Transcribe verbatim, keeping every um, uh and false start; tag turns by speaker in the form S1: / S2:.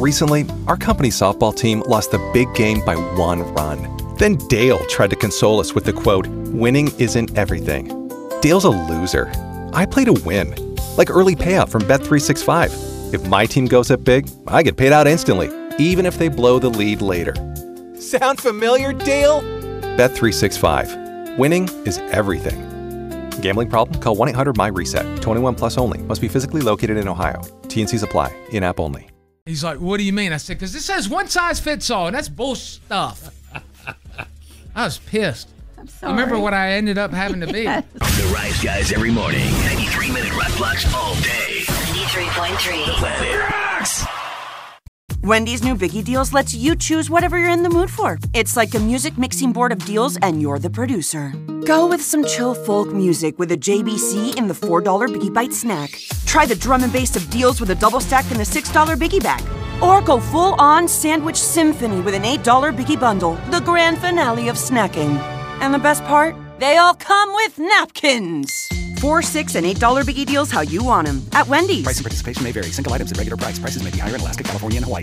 S1: Recently, our company's softball team lost the big game by one run. Then Dale tried to console us with the quote, "Winning isn't everything." Dale's a loser. I play to win, like early payout from Bet three sixty-five. If my team goes up big, I get paid out instantly, even if they blow the lead later. Sound familiar, Dale? Bet three sixty-five. Winning is everything. Gambling problem? Call one eight hundred M Y reset. twenty-one plus only. Must be physically located in Ohio. T and Cs apply. In-app only.
S2: He's like, what do you mean? I said, because this says one size fits all, and that's bullshit stuff. I was pissed.
S3: I'm sorry.
S2: Remember what I ended up having to be.
S3: Yes.
S4: The Rise Guys every morning. ninety-three minute rock blocks all day.
S5: ninety-three point three.
S4: The Planet Rocks.
S6: Wendy's new Biggie Deals lets you choose whatever you're in the mood for. It's like a music mixing board of deals, and you're the producer. Go with some chill folk music with a J B C in the four dollar Biggie Bite snack. Try the drum and bass of deals with a double stack in the six dollar Biggie Bag. Or go full-on sandwich symphony with an eight dollar Biggie Bundle, the grand finale of snacking. And the best part? They all come with napkins. Four, six, and eight dollar Biggie Deals how you want them at Wendy's.
S7: Price and participation may vary. Single items at regular price. Prices may be higher in Alaska, California, and Hawaii.